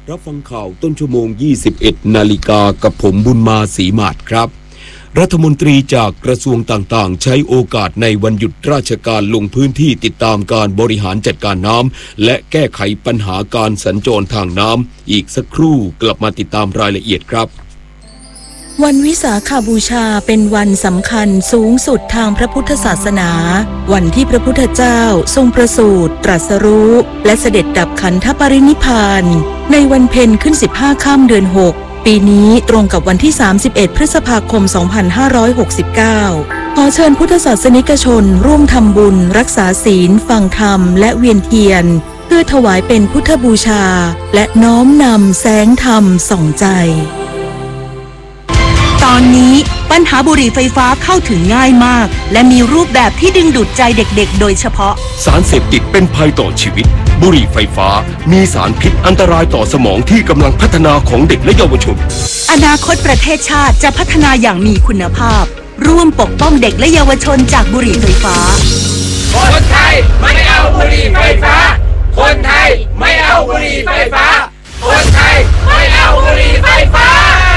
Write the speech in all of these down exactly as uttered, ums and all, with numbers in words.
รับฟังข่าวต้นชั่วโมง ยี่สิบเอ็ด นาฬิกากับผมบุญมาศรีมาศครับรัฐมนตรีจากกระทรวงต่างๆใช้โอกาสในวันหยุดราชการลงพื้นที่ติดตามการบริหารจัดการน้ำและแก้ไขปัญหาการสัญจรทางน้ำอีกสักครู่กลับมาติดตามรายละเอียดครับวันวิสาขบูชาเป็นวันสำคัญสูงสุดทางพระพุทธศาสนาวันที่พระพุทธเจ้าทรงประสูติตรัสรู้และเสด็จดับขันธปรินิพพานในวันเพ็ญขึ้นสิบห้าค่ำเดือนหกปีนี้ตรงกับวันที่สามสิบเอ็ดพฤษภาคมสองพันห้าร้อยหกสิบเก้าขอเชิญพุทธศาสนิกชนร่วมทำบุญรักษาศีลฟังธรรมและเวียนเทียนเพื่อถวายเป็นพุทธบูชาและน้อมนำแสงธรรมส่องใจตอนนี้ปัญหาบุหรี่ไฟฟ้าเข้าถึงง่ายมากและมีรูปแบบที่ดึงดูดใจเด็กๆโดยเฉพาะสารเสพติดเป็นภัยต่อชีวิตบุหรี่ไฟฟ้ามีสารพิษอันตรายต่อสมองที่กำลังพัฒนาของเด็กและเยาวชนอนาคตประเทศชาติจะพัฒนาอย่างมีคุณภาพร่วมปกป้องเด็กและเยาวชนจากบุหรี่ไฟฟ้าคนไทยไม่เอาบุหรี่ไฟฟ้าคนไทยไม่เอาบุหรี่ไฟฟ้าคนไทยไม่เอาบุหรี่ไฟฟ้า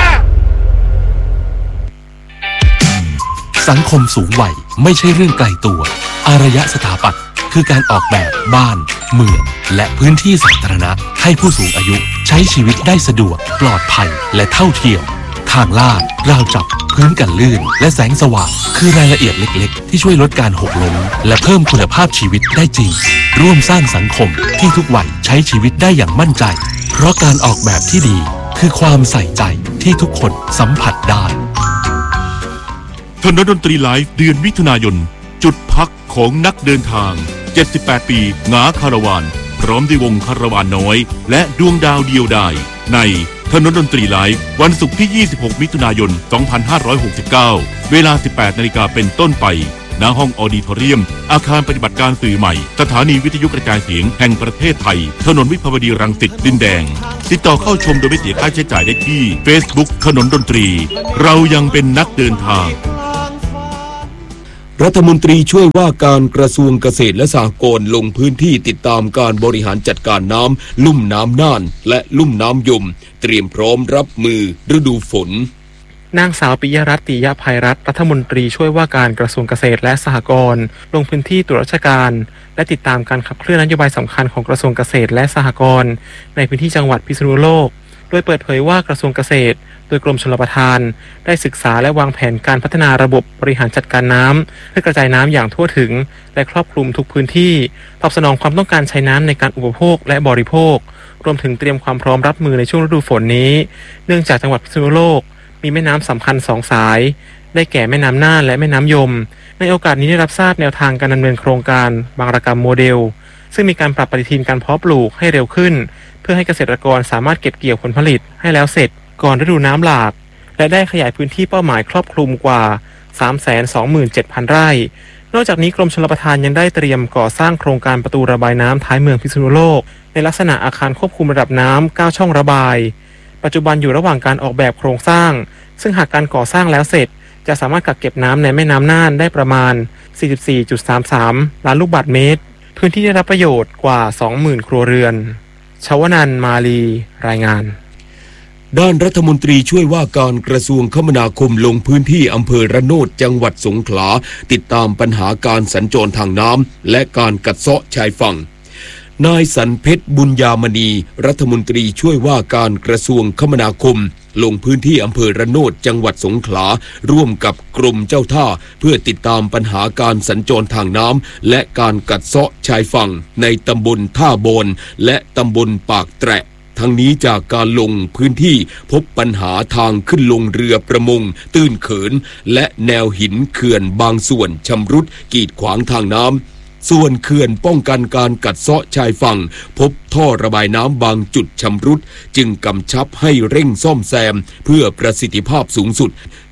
สังคมสูงวัยไม่ใช่เรื่องไกลตัวอารยสถาปัตย์คือการออกแบบบ้านเมืองและพื้นที่สาธารณะให้ผู้สูงอายุใช้ชีวิตได้สะดวกปลอดภัยและเท่าเทียมทางลาดราวจับพื้นกันลื่นและแสงสว่างคือรายละเอียดเล็กๆที่ช่วยลดการหกล้มและเพิ่มคุณภาพชีวิตได้จริงร่วมสร้างสังคมที่ทุกวัยใช้ชีวิตได้อย่างมั่นใจเพราะการออกแบบที่ดีคือความใส่ใจที่ทุกคนสัมผัสได้ถนนดนตรีไลฟ์เดือนมิถุนายนจุดพักของนักเดินทางเจ็ดสิบแปดปีหงาคาราวานพร้อมด้วยวงคาราวานน้อยและดวงดาวเดียวดายในถนนดนตรีไลฟ์วันศุกร์ที่ยี่สิบหกมิถุนายนสองพันห้าร้อยหกสิบเก้าเวลา สิบแปดนาฬิกาเป็นต้นไปณห้องออดิทอเรียมอาคารปฏิบัติการสื่อใหม่สถานีวิทยุกระจายเสียงแห่งประเทศไทยถนนวิภาวดีรังสิตดินแดงติดต่อเข้าชมโดยไม่เสียค่าใช้จ่ายได้ที่ Facebook ถนนดนตรีเรายังเป็นนักเดินทางรัฐมนตรีช่วยว่าการกระทรวงเกษตรและสหกรณ์ลงพื้นที่ติดตามการบริหารจัดการน้ำลุ่มน้ำน่านและลุ่มน้ำยมเตรียมพร้อมรับมือฤดูฝนนางสาวปิยรัตน์ ติยภัยรัตน์รัฐมนตรีช่วยว่าการกระทรวงเกษตรและสหกรณ์ลงพื้นที่ตรวจราชการและติดตามการขับเคลื่อนนโยบายสำคัญของกระทรวงเกษตรและสหกรณ์ในพื้นที่จังหวัดพิษณุโลกโดยเปิดเผยว่ากระทรวงเกษตรโดยกรมชลประทานได้ศึกษาและวางแผนการพัฒนาระบบบริหารจัดการน้ำเพื่อกระจายน้ำอย่างทั่วถึงและครอบคลุมทุกพื้นที่ตอบสนองความต้องการใช้น้ำในการอุปโภคและบริโภครวมถึงเตรียมความพร้อมรับมือในช่วงฤดูฝนนี้เนื่องจากจังหวัดพิษณุโลกมีแม่น้ำสำคัญสองสายได้แก่แม่น้ำน่านและแม่น้ำยมในโอกาสนี้ได้รับทราบแนวทางการดำเนินโครงการบางระกรรมโมเดลซึ่งมีการปรับปฏิทินการเพาะปลูกให้เร็วขึ้นเพื่อให้เกษตรกรสามารถเก็บเกี่ยวผลผลิตให้แล้วเสร็จก่อนฤดูน้ำหลากและได้ขยายพื้นที่เป้าหมายครอบคลุมกว่า สามแสนสองหมื่นเจ็ดพัน ไร่นอกจากนี้กรมชลประทานยังได้เตรียมก่อสร้างโครงการประตูระบายน้ำท้ายเมืองพิษณุโลกในลักษณะอาคารควบคุมระดับน้ำเก้าช่องระบายปัจจุบันอยู่ระหว่างการออกแบบโครงสร้างซึ่งหากการก่อสร้างแล้วเสร็จจะสามารถกักเก็บน้ำในแม่น้ำน่านได้ประมาณ สี่สิบสี่จุดสามสาม ล้านลูกบาศก์เมตรพื้นที่ได้รับประโยชน์กว่า สองหมื่น ครัวเรือนชวนันท์มาลีรายงานด้านรัฐมนตรีช่วยว่าการกระทรวงคมนาคมลงพื้นที่อำเภอระโนดจังหวัดสงขลาติดตามปัญหาการสัญจรทางน้ำและการกัดเซาะชายฝั่งนายสันเพชรบุญญามณีรัฐมนตรีช่วยว่าการกระทรวงคมนาคมลงพื้นที่อำเภอระโนดจังหวัดสงขลาร่วมกับกรมเจ้าท่าเพื่อติดตามปัญหาการสัญจรทางน้ำและการกัดเซาะชายฝั่งในตำบลท่าบอนและตำบลปากแตะทั้งนี้จากการลงพื้นที่พบปัญหาทางขึ้นลงเรือประมงตื้นเขินและแนวหินเขื่อนบางส่วนชำรุดกีดขวางทางน้ำส่วนเขื่อนป้องกันการกัดเซาะชายฝั่งพบท่อระบายน้ำบางจุดชำรุดจึงกำชับให้เร่งซ่อมแซมเพื่อประสิทธิภาพสูงสุด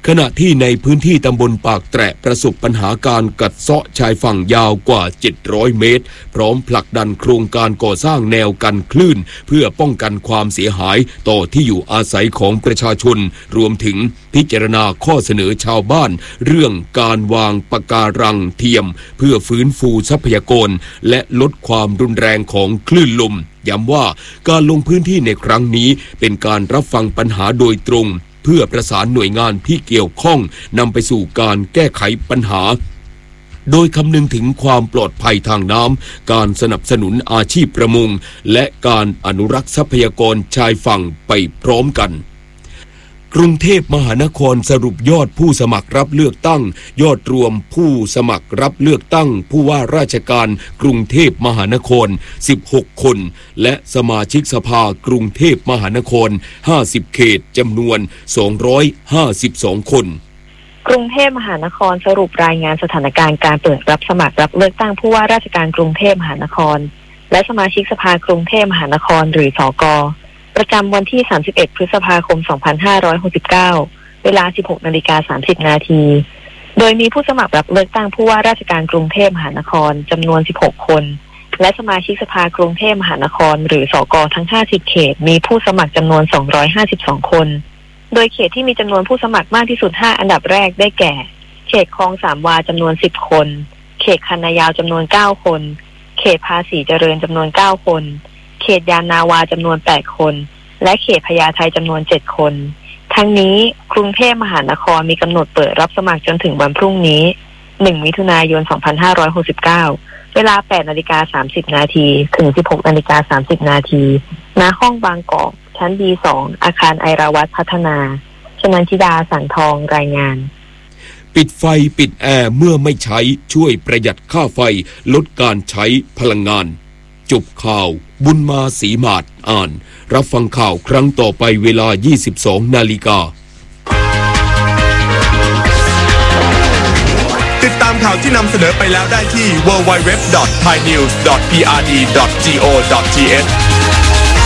ขณะที่ในพื้นที่ตำบลปากแตะประสบปัญหาการกัดเซาะชายฝั่งยาวกว่าเจ็ดร้อยเมตรพร้อมผลักดันโครงการก่อสร้างแนวกันคลื่นเพื่อป้องกันความเสียหายต่อที่อยู่อาศัยของประชาชนรวมถึงพิจารณาข้อเสนอชาวบ้านเรื่องการวางปะการังเทียมเพื่อฟื้นฟูทรัพยากรและลดความรุนแรงของคลื่นลมย้ำว่าการลงพื้นที่ในครั้งนี้เป็นการรับฟังปัญหาโดยตรงเพื่อประสานหน่วยงานที่เกี่ยวข้องนำไปสู่การแก้ไขปัญหาโดยคำนึงถึงความปลอดภัยทางน้ำการสนับสนุนอาชีพประมงและการอนุรักษ์ทรัพยากรชายฝั่งไปพร้อมกันกรุงเทพมหานครสรุปยอดผู้สมัครรับเลือกตั้งยอดรวมผู้สมัครรับเลือกตั้งผู้ว่าราชการกรุงเทพมหานครสิบหกคนและสมาชิกสภากรุงเทพมหานครห้าสิบเขตจำนวนสองร้อยห้าสิบสองคนกรุงเทพมหานครสรุปรายงานสถานการณ์การเปิดรับสมัครรับเลือกตั้งผู้ว่าราชการกรุงเทพมหานครและสมาชิกสภากรุงเทพมหานครหรือสก.ประจำวันที่สามสิบเอ็ดพฤษภาคมสองพันห้าร้อยหกสิบเก้าเวลา สิบหกนาฬิกาสามสิบนาทีโดยมีผู้สมัครรับเลือกตั้งผู้ว่าราชการกรุงเทพมหานครจำนวนสิบหกคนและสมาชิกสภากรุงเทพมหานครหรือสก.ทั้งห้าสิบเขตมีผู้สมัครจำนวนสองร้อยห้าสิบสองคนโดยเขตที่มีจำนวนผู้สมัครมากที่สุดห้าอันดับแรกได้แก่เขตคลองสามวาจำนวนสิบคนเขตคันนายาวจำนวนเก้าคนเขตภาษีเจริญจำนวนเก้าคนเขตยานนาวาจำนวนแปดคนและเขตพญาไทจำนวนเจ็ดคนทั้งนี้กรุงเทพมหานครมีกำหนดเปิดรับสมัครจนถึงวันพรุ่งนี้หนึ่งมิถุนายนสองพันห้าร้อยหกสิบเก้าเวลา แปดนาฬิกาสามสิบนาทีถึง สิบหกนาฬิกาสามสิบนาทีณห้องบางกอกชั้น บี สอง อาคารไอราวัฒน์พัฒนาชนันทิดาสังทองรายงานปิดไฟปิดแอร์เมื่อไม่ใช้ช่วยประหยัดค่าไฟลดการใช้พลังงานจบข่าวบุญมาศรีมาศอ่านรับฟังข่าวครั้งต่อไปเวลา ยี่สิบสองนาฬิกาติดตามข่าวที่นำเสนอไปแล้วได้ที่ ดับเบิลยู ดับเบิลยู ดับเบิลยู ดอท ไทยนิวส์ ดอท พี อาร์ ดี ดอท จี โอ ดอท ที เอช